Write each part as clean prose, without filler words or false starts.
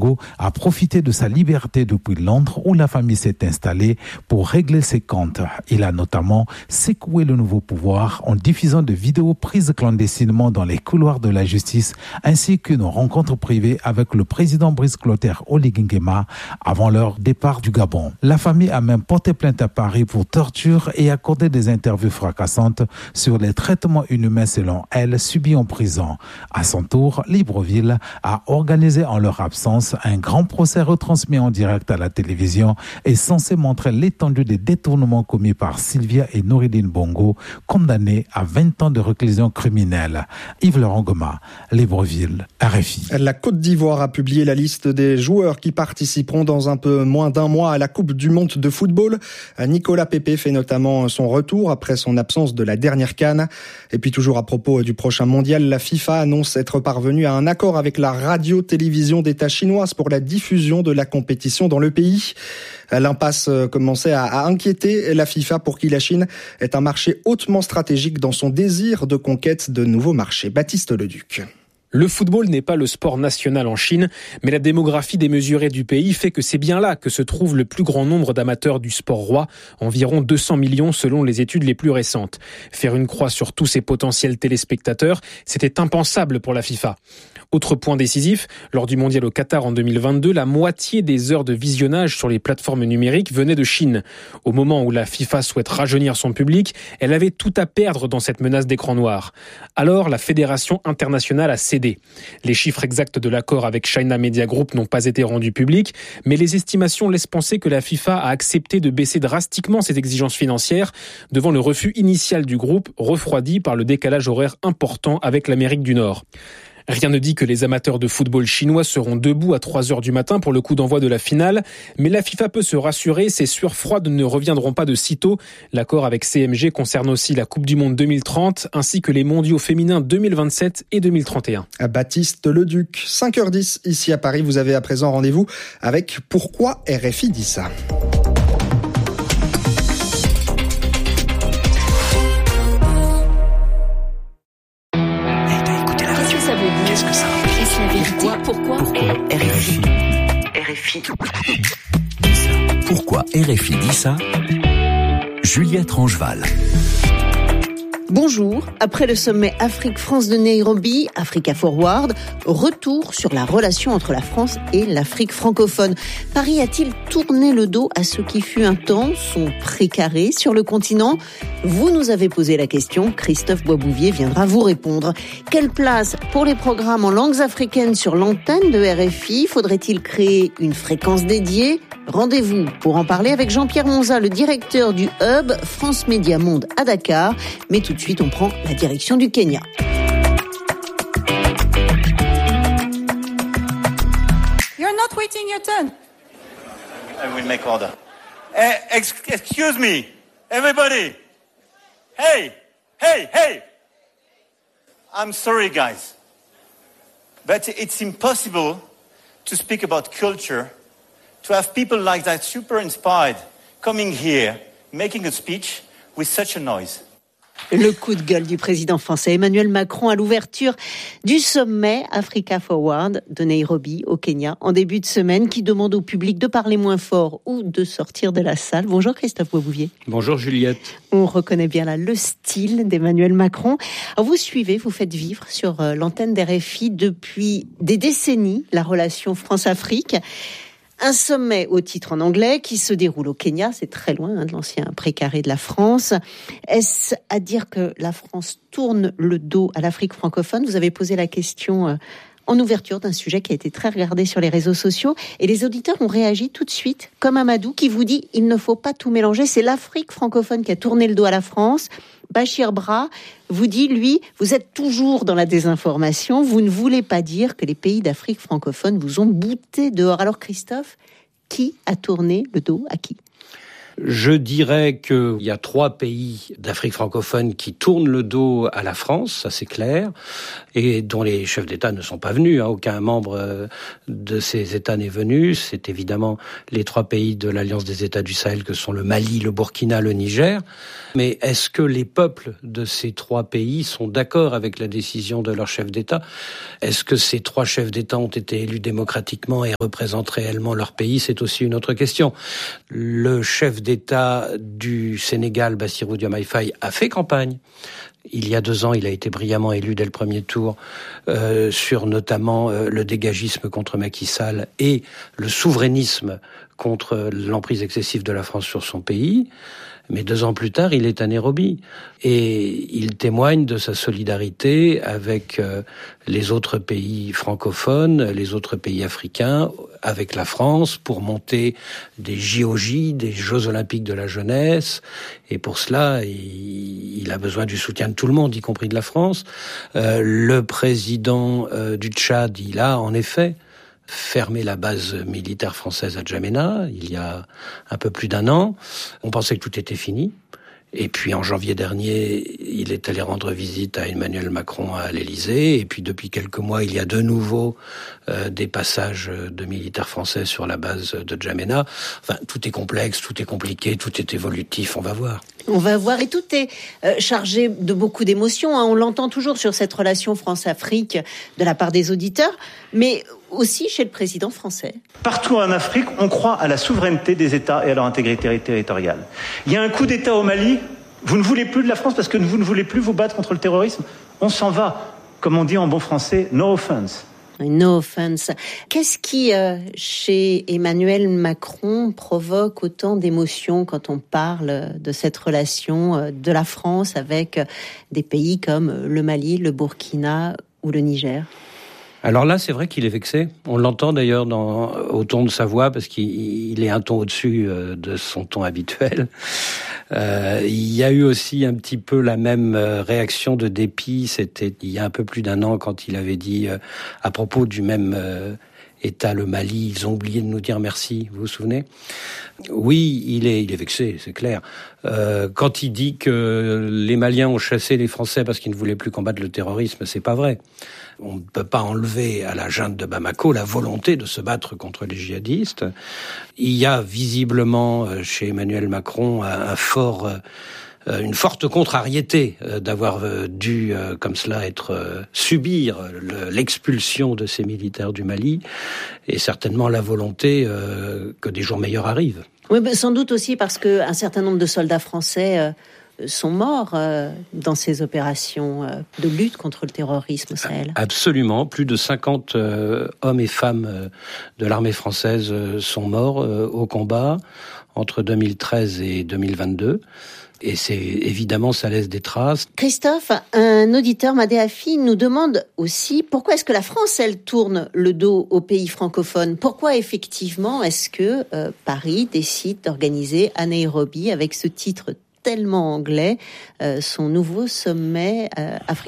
Bongo a profité de sa liberté depuis Londres où la famille s'est installée pour régler ses comptes. Il a notamment secoué le nouveau pouvoir en diffusant des vidéos prises clandestinement dans les couloirs de la justice ainsi qu'une rencontre privée avec le président Brice Clotaire Oligui Nguema avant leur départ du Gabon. La famille a même porté plainte à Paris pour torture et accordé des interviews fracassantes sur les traitements inhumains selon elle subis en prison. À son tour, Libreville a organisé en leur absence un grand procès retransmis en direct à la télévision et censé montrer l'étendue des détournements commis par Sylvia et Noureddine Bongo, condamnés à 20 ans de réclusion criminelle. Yves Laurent Goma, Libreville, RFI. La Côte d'Ivoire a publié la liste des joueurs qui participeront dans un peu moins d'un mois à la Coupe du Monde de football. Nicolas Pepe fait notamment son retour après son absence de la dernière CAN. Et puis toujours à propos du prochain mondial, la FIFA annonce être parvenue à un accord avec la radio-télévision d'État chinoise pour la diffusion de la compétition dans le pays. L'impasse commençait à inquiéter la FIFA pour qui la Chine est un marché hautement stratégique dans son désir de conquête de nouveaux marchés. Baptiste Leduc. Le football n'est pas le sport national en Chine, mais la démographie démesurée du pays fait que c'est bien là que se trouve le plus grand nombre d'amateurs du sport roi, environ 200 millions selon les études les plus récentes. Faire une croix sur tous ces potentiels téléspectateurs, c'était impensable pour la FIFA. Autre point décisif, lors du mondial au Qatar en 2022, la moitié des heures de visionnage sur les plateformes numériques venaient de Chine. Au moment où la FIFA souhaite rajeunir son public, elle avait tout à perdre dans cette menace d'écran noir. Alors, la Fédération internationale a cédé. Les chiffres exacts de l'accord avec China Media Group n'ont pas été rendus publics, mais les estimations laissent penser que la FIFA a accepté de baisser drastiquement ses exigences financières devant le refus initial du groupe, refroidi par le décalage horaire important avec l'Amérique du Nord. Rien ne dit que les amateurs de football chinois seront debout à 3h du matin pour le coup d'envoi de la finale, mais la FIFA peut se rassurer, ces sueurs froides ne reviendront pas de sitôt. L'accord avec CMG concerne aussi la Coupe du Monde 2030 ainsi que les mondiaux féminins 2027 et 2031. À Baptiste Leduc, 5h10 ici à Paris, vous avez à présent rendez-vous avec Pourquoi RFI dit ça. Qu'est-ce que ça implique ? Pourquoi RFI dit ça. Pourquoi RFI dit ça ? Juliette Rangeval. Bonjour, après le sommet Afrique-France de Nairobi, Africa Forward, retour sur la relation entre la France et l'Afrique francophone. Paris a-t-il tourné le dos à ce qui fut un temps son précaré sur le continent ? Vous nous avez posé la question, Christophe Boisbouvier viendra vous répondre. Quelle place pour les programmes en langues africaines sur l'antenne de RFI ? Faudrait-il créer une fréquence dédiée ? Rendez-vous pour en parler avec Jean-Pierre Monza, le directeur du Hub France Média Monde à Dakar. Mais tout de suite, on prend la direction du Kenya. You're not waiting your turn. I will make order. Excuse me, everybody. Hey. I'm sorry, guys. But it's impossible to speak about culture, to have people like that super inspired coming here, making a speech with such a noise. Le coup de gueule du président français Emmanuel Macron à l'ouverture du sommet Africa Forward de Nairobi au Kenya en début de semaine qui demande au public de parler moins fort ou de sortir de la salle. Bonjour Christophe Boisbouvier. Bonjour Juliette. On reconnaît bien là le style d'Emmanuel Macron. Alors vous suivez, vous faites vivre sur l'antenne d'RFI depuis des décennies la relation France-Afrique. Un sommet au titre en anglais qui se déroule au Kenya, c'est très loin de l'ancien précaré de la France. Est-ce à dire que la France tourne le dos à l'Afrique francophone ? Vous avez posé la question en ouverture d'un sujet qui a été très regardé sur les réseaux sociaux et les auditeurs ont réagi tout de suite, comme Amadou qui vous dit « il ne faut pas tout mélanger, c'est l'Afrique francophone qui a tourné le dos à la France ». Bachir Bra vous dit, lui, vous êtes toujours dans la désinformation, vous ne voulez pas dire que les pays d'Afrique francophone vous ont bouté dehors. Alors Christophe, qui a tourné le dos à qui ? Je dirais qu'il y a 3 pays d'Afrique francophone qui tournent le dos à la France, ça c'est clair, et dont les chefs d'État ne sont pas venus. Aucun membre de ces États n'est venu. C'est évidemment les 3 pays de l'Alliance des États du Sahel que sont le Mali, le Burkina, le Niger. Mais est-ce que les peuples de ces 3 pays sont d'accord avec la décision de leurs chefs d'État ? Est-ce que ces 3 chefs d'État ont été élus démocratiquement et représentent réellement leur pays ? C'est aussi une autre question. Le chef d'État du Sénégal, Bassirou Diomaye Faye, a fait campagne. Il y a 2 ans, il a été brillamment élu dès le premier tour sur notamment le dégagisme contre Macky Sall et le souverainisme contre l'emprise excessive de la France sur son pays. Mais 2 ans plus tard, il est à Nairobi. Et il témoigne de sa solidarité avec les autres pays francophones, les autres pays africains, avec la France, pour monter des JOJ, des Jeux Olympiques de la jeunesse. Et pour cela, il a besoin du soutien de tout le monde, y compris de la France. Le président du Tchad, il a en effet fermé la base militaire française à Djamena, il y a un peu plus d'1 an. On pensait que tout était fini. Et puis en janvier dernier, il est allé rendre visite à Emmanuel Macron à l'Élysée. Et puis depuis quelques mois, il y a de nouveau des passages de militaires français sur la base de Djamena. Enfin, tout est complexe, tout est compliqué, tout est évolutif. On va voir. On va voir, et tout est chargé de beaucoup d'émotions. On l'entend toujours sur cette relation France-Afrique de la part des auditeurs, mais aussi chez le président français. Partout en Afrique, on croit à la souveraineté des États et à leur intégrité territoriale. Il y a un coup d'État au Mali, vous ne voulez plus de la France parce que vous ne voulez plus vous battre contre le terrorisme. On s'en va, comme on dit en bon français, no offense. No offense. Qu'est-ce qui, chez Emmanuel Macron, provoque autant d'émotions quand on parle de cette relation de la France avec des pays comme le Mali, le Burkina ou le Niger ? Alors là, c'est vrai qu'il est vexé. On l'entend d'ailleurs au ton de sa voix, parce qu'il est un ton au-dessus de son ton habituel. Il y a eu aussi un petit peu la même réaction de dépit. C'était il y a un peu plus d'1 an quand il avait dit à propos du même État, le Mali, ils ont oublié de nous dire merci. Vous vous souvenez ? Oui, il est vexé, c'est clair. Quand il dit que les Maliens ont chassé les Français parce qu'ils ne voulaient plus combattre le terrorisme, c'est pas vrai. On ne peut pas enlever à la junte de Bamako la volonté de se battre contre les djihadistes. Il y a visiblement chez Emmanuel Macron une forte contrariété d'avoir dû, comme cela, subir l'expulsion de ces militaires du Mali, et certainement la volonté que des jours meilleurs arrivent. Oui, mais sans doute aussi parce qu'un certain nombre de soldats français sont morts dans ces opérations de lutte contre le terrorisme au Sahel. Absolument. Plus de 50 hommes et femmes de l'armée française sont morts au combat entre 2013 et 2022. Et c'est évidemment, ça laisse des traces. Christophe, un auditeur, Madéafi, nous demande aussi pourquoi est-ce que la France, elle, tourne le dos aux pays francophones ? Pourquoi, effectivement, est-ce que Paris décide d'organiser à Nairobi, avec ce titre tellement anglais, son nouveau sommet Afrique-France ?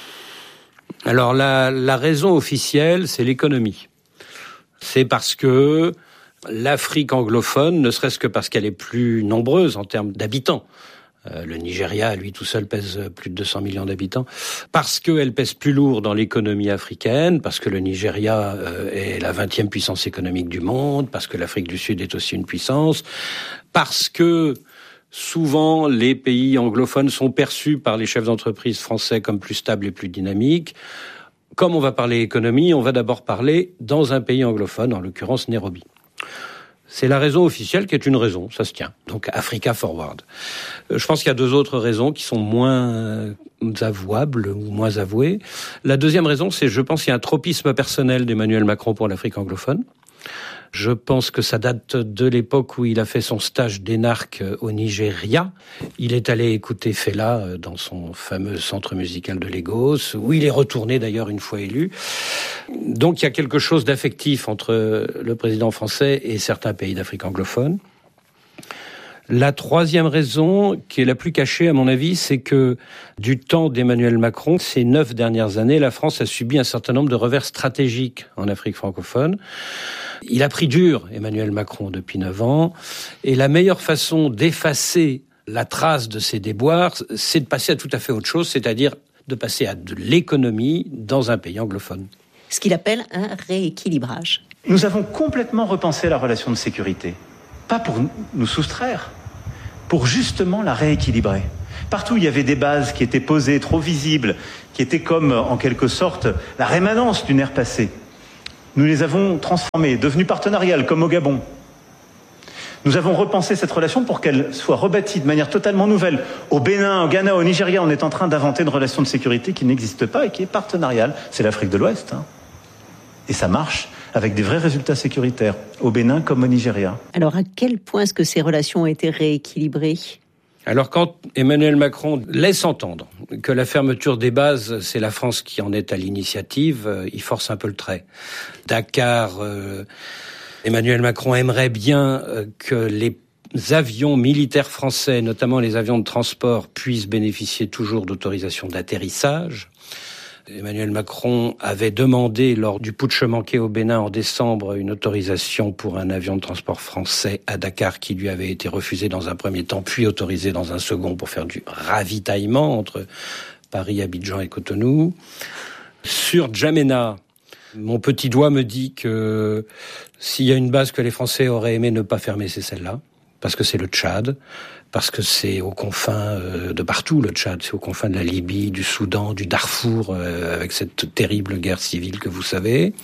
Alors, la raison officielle, c'est l'économie. C'est parce que l'Afrique anglophone, ne serait-ce que parce qu'elle est plus nombreuse en termes d'habitants. Le Nigeria, lui tout seul, pèse plus de 200 millions d'habitants. Parce qu'elle pèse plus lourd dans l'économie africaine, parce que le Nigeria est la 20e puissance économique du monde, parce que l'Afrique du Sud est aussi une puissance, parce que souvent les pays anglophones sont perçus par les chefs d'entreprise français comme plus stables et plus dynamiques. Comme on va parler économie, on va d'abord parler dans un pays anglophone, en l'occurrence Nairobi. C'est la raison officielle qui est une raison, ça se tient. Donc Africa Forward. Je pense qu'il y a 2 autres raisons qui sont moins avouables ou moins avouées. La deuxième raison, c'est, je pense, qu'il y a un tropisme personnel d'Emmanuel Macron pour l'Afrique anglophone. Je pense que ça date de l'époque où il a fait son stage d'énarque au Nigeria. Il est allé écouter Fela dans son fameux centre musical de Lagos, où il est retourné d'ailleurs une fois élu. Donc il y a quelque chose d'affectif entre le président français et certains pays d'Afrique anglophone. La troisième raison, qui est la plus cachée à mon avis, c'est que du temps d'Emmanuel Macron, ces 9 dernières années, la France a subi un certain nombre de revers stratégiques en Afrique francophone. Il a pris dur, Emmanuel Macron, depuis 9 ans, et la meilleure façon d'effacer la trace de ces déboires, c'est de passer à tout à fait autre chose, c'est-à-dire de passer à de l'économie dans un pays anglophone. Ce qu'il appelle un rééquilibrage. Nous avons complètement repensé la relation de sécurité. Pas pour nous soustraire, pour justement la rééquilibrer. Partout, il y avait des bases qui étaient posées, trop visibles, qui étaient comme, en quelque sorte, la rémanence d'une ère passée. Nous les avons transformées, devenues partenariales, comme au Gabon. Nous avons repensé cette relation pour qu'elle soit rebâtie de manière totalement nouvelle. Au Bénin, au Ghana, au Nigeria, on est en train d'inventer une relation de sécurité qui n'existe pas et qui est partenariale. C'est l'Afrique de l'Ouest, hein. Et ça marche avec des vrais résultats sécuritaires, au Bénin comme au Nigeria. Alors, à quel point est-ce que ces relations ont été rééquilibrées ? Alors, quand Emmanuel Macron laisse entendre que la fermeture des bases, c'est la France qui en est à l'initiative, il force un peu le trait. Dakar, Emmanuel Macron aimerait bien que les avions militaires français, notamment les avions de transport, puissent bénéficier toujours d'autorisation d'atterrissage. Emmanuel Macron avait demandé, lors du putsch manqué au Bénin en décembre, une autorisation pour un avion de transport français à Dakar qui lui avait été refusé dans un premier temps, puis autorisé dans un second pour faire du ravitaillement entre Paris, Abidjan et Cotonou. Sur Djamena, mon petit doigt me dit que s'il y a une base que les Français auraient aimé ne pas fermer, c'est celle-là, parce que c'est le Tchad. Parce que c'est aux confins de partout, le Tchad. C'est aux confins de la Libye, du Soudan, du Darfour, avec cette terrible guerre civile que vous savez.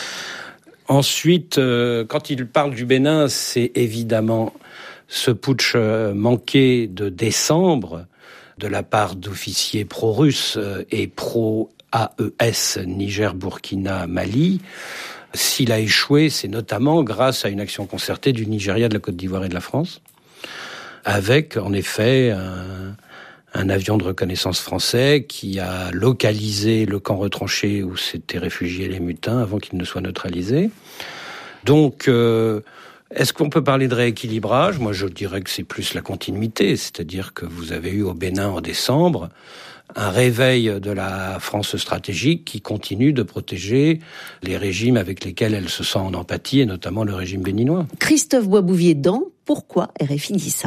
Ensuite, quand il parle du Bénin, c'est évidemment ce putsch manqué de décembre de la part d'officiers pro-russes et pro-AES, Niger, Burkina, Mali. S'il a échoué, c'est notamment grâce à une action concertée du Nigeria, de la Côte d'Ivoire et de la France, avec, en effet, un avion de reconnaissance français qui a localisé le camp retranché où s'étaient réfugiés les mutins avant qu'ils ne soient neutralisés. Donc, est-ce qu'on peut parler de rééquilibrage ? Moi, je dirais que c'est plus la continuité, c'est-à-dire que vous avez eu au Bénin en décembre un réveil de la France stratégique qui continue de protéger les régimes avec lesquels elle se sent en empathie, et notamment le régime béninois. Christophe Boisbouvier-Dan, pourquoi RFI dit ça ?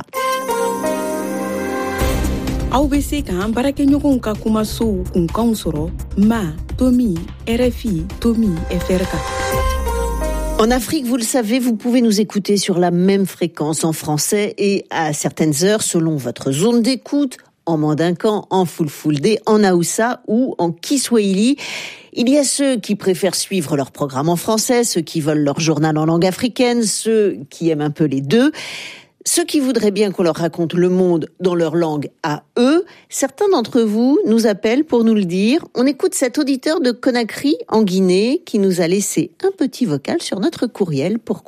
En Afrique, vous le savez, vous pouvez nous écouter sur la même fréquence en français et à certaines heures selon votre zone d'écoute, en mandinkan, en fulfulde, en haoussa ou en kiswahili. Il y a ceux qui préfèrent suivre leur programme en français, ceux qui veulent leur journal en langue africaine, ceux qui aiment un peu les deux, ceux qui voudraient bien qu'on leur raconte le monde dans leur langue à eux. Certains d'entre vous nous appellent pour nous le dire. On écoute cet auditeur de Conakry, en Guinée, qui nous a laissé un petit vocal sur notre courriel. Pourquoi ?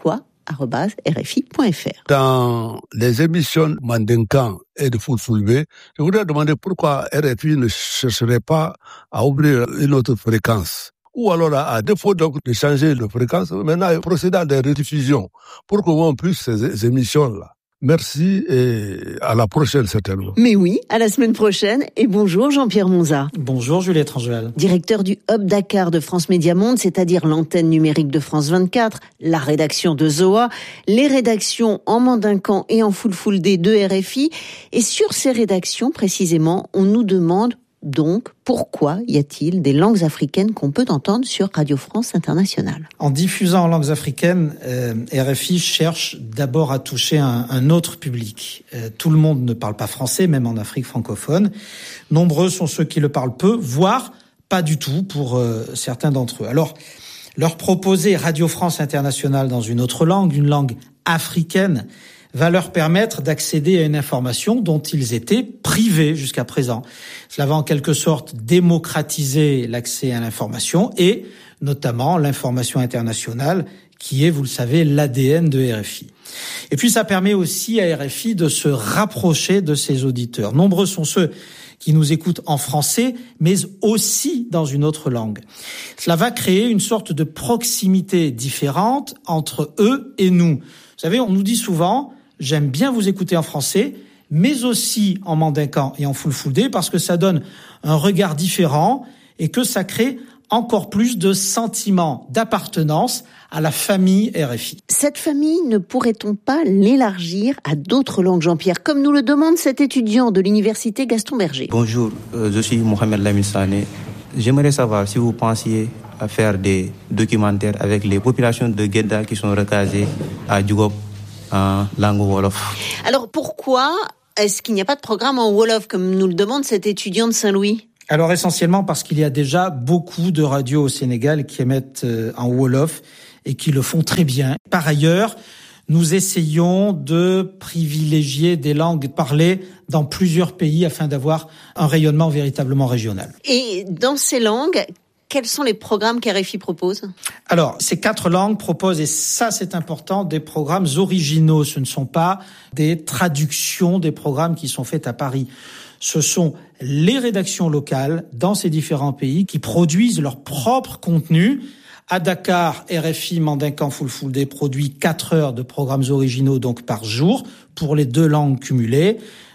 @rfi.fr. Dans les émissions Mandinkan et de Fulfulde, je voudrais demander pourquoi RFI ne chercherait pas à ouvrir une autre fréquence. Ou alors, à défaut donc de changer de fréquence, maintenant procéder à des rediffusions pour qu'on puisse ces émissions-là. Merci et à la prochaine certainement. Mais oui, à la semaine prochaine et bonjour Jean-Pierre Monza. Bonjour Juliette Rangeval. Directeur du Hub Dakar de France Média Monde, c'est-à-dire l'antenne numérique de France 24, la rédaction de ZOA, les rédactions en mandinkan et en fulfulde de RFI. Et sur ces rédactions, précisément, on nous demande donc, pourquoi y a-t-il des langues africaines qu'on peut entendre sur Radio France Internationale ? En diffusant en langues africaines, RFI cherche d'abord à toucher un autre public. Tout le monde ne parle pas français, même en Afrique francophone. Nombreux sont ceux qui le parlent peu, voire pas du tout pour certains d'entre eux. Alors, leur proposer Radio France Internationale dans une autre langue, une langue africaine, va leur permettre d'accéder à une information dont ils étaient privés jusqu'à présent. Cela va en quelque sorte démocratiser l'accès à l'information et notamment l'information internationale qui est, vous le savez, l'ADN de RFI. Et puis ça permet aussi à RFI de se rapprocher de ses auditeurs. Nombreux sont ceux qui nous écoutent en français, mais aussi dans une autre langue. Cela va créer une sorte de proximité différente entre eux et nous. Vous savez, on nous dit souvent, j'aime bien vous écouter en français, mais aussi en mandinkan et en fulfulde, parce que ça donne un regard différent et que ça crée encore plus de sentiments d'appartenance à la famille RFI. Cette famille, ne pourrait-on pas l'élargir à d'autres langues, Jean-Pierre, comme nous le demande cet étudiant de l'université Gaston Berger? Bonjour, je suis Mohamed Lamine Sané. J'aimerais savoir si vous pensiez à faire des documentaires avec les populations de Guedda qui sont recasées à Djougop en langue wolof. Alors pourquoi est-ce qu'il n'y a pas de programme en wolof, comme nous le demande cet étudiant de Saint-Louis? Alors essentiellement parce qu'il y a déjà beaucoup de radios au Sénégal qui émettent en wolof et qui le font très bien. Par ailleurs, nous essayons de privilégier des langues parlées dans plusieurs pays afin d'avoir un rayonnement véritablement régional. Et dans ces langues, quels sont les programmes qu'RFI propose? Alors, ces 4 langues proposent, et ça c'est important, des programmes originaux. Ce ne sont pas des traductions des programmes qui sont faits à Paris. Ce sont les rédactions locales dans ces différents pays qui produisent leur propre contenu. À Dakar, RFI Mandinkan Fulfulde produit 4 heures de programmes originaux donc par jour pour les 2 langues cumulées,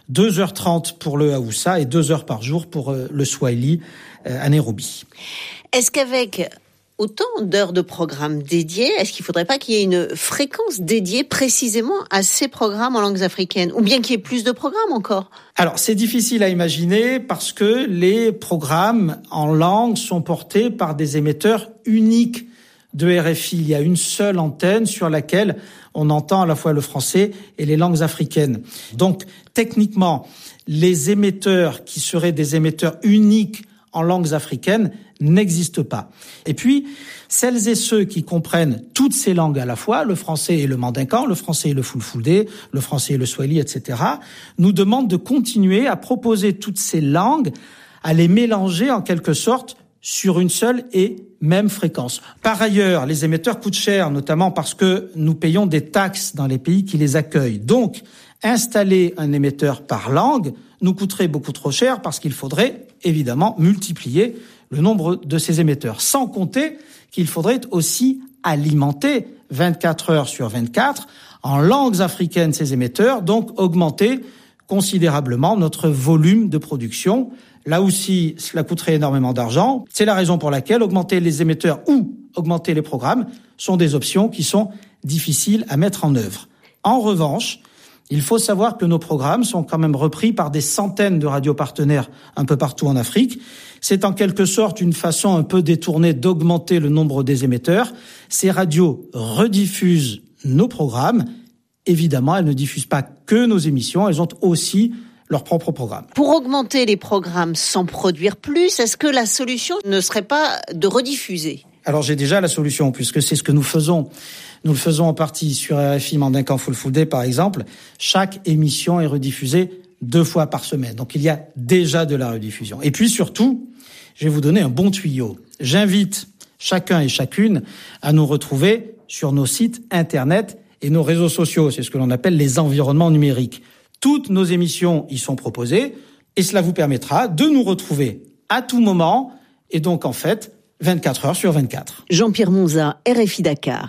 2h30 pour le Haoussa et 2 heures par jour pour le Swahili à Nairobi. Est-ce qu'avec autant d'heures de programmes dédiés, est-ce qu'il ne faudrait pas qu'il y ait une fréquence dédiée précisément à ces programmes en langues africaines, ou bien qu'il y ait plus de programmes encore? Alors, c'est difficile à imaginer parce que les programmes en langue sont portés par des émetteurs uniques de RFI. Il y a une seule antenne sur laquelle on entend à la fois le français et les langues africaines. Donc, techniquement, les émetteurs qui seraient des émetteurs uniques en langues africaines n'existent pas. Et puis, celles et ceux qui comprennent toutes ces langues à la fois, le français et le mandinkan, le français et le fulfulde, le français et le swahili, etc., nous demandent de continuer à proposer toutes ces langues, à les mélanger en quelque sorte sur une seule et même fréquence. Par ailleurs, les émetteurs coûtent cher, notamment parce que nous payons des taxes dans les pays qui les accueillent. Donc, installer un émetteur par langue nous coûterait beaucoup trop cher parce qu'il faudrait évidemment multiplier le nombre de ces émetteurs. Sans compter qu'il faudrait aussi alimenter 24 heures sur 24 en langues africaines ces émetteurs, donc augmenter considérablement notre volume de production. Là aussi, cela coûterait énormément d'argent. C'est la raison pour laquelle augmenter les émetteurs ou augmenter les programmes sont des options qui sont difficiles à mettre en œuvre. En revanche, il faut savoir que nos programmes sont quand même repris par des centaines de radios partenaires un peu partout en Afrique. C'est en quelque sorte une façon un peu détournée d'augmenter le nombre des émetteurs. Ces radios rediffusent nos programmes. Évidemment, elles ne diffusent pas que nos émissions, elles ont aussi leurs propres programmes. Pour augmenter les programmes sans produire plus, est-ce que la solution ne serait pas de rediffuser? Alors j'ai déjà la solution, puisque c'est ce que nous faisons. Nous le faisons en partie sur RFI Mandinkan Fulfulde, par exemple. Chaque émission est rediffusée 2 fois par semaine. Donc il y a déjà de la rediffusion. Et puis surtout, je vais vous donner un bon tuyau. J'invite chacun et chacune à nous retrouver sur nos sites internet et nos réseaux sociaux. C'est ce que l'on appelle les environnements numériques. Toutes nos émissions y sont proposées et cela vous permettra de nous retrouver à tout moment et donc en fait 24 heures sur 24. Jean-Pierre Monza, RFI Dakar.